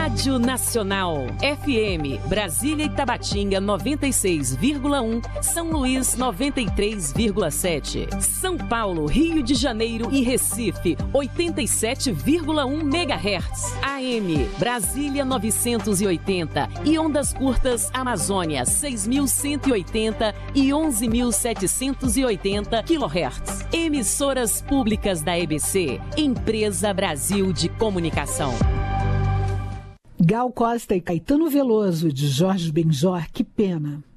Rádio Nacional, FM, Brasília e Tabatinga 96,1, São Luís 93,7, São Paulo, Rio de Janeiro e Recife 87,1 MHz, AM, Brasília 980 e ondas curtas Amazônia 6.180 e 11.780 kHz. Emissoras públicas da EBC, Empresa Brasil de Comunicação. Gal Costa e Caetano Veloso, de Jorge Benjor, que pena.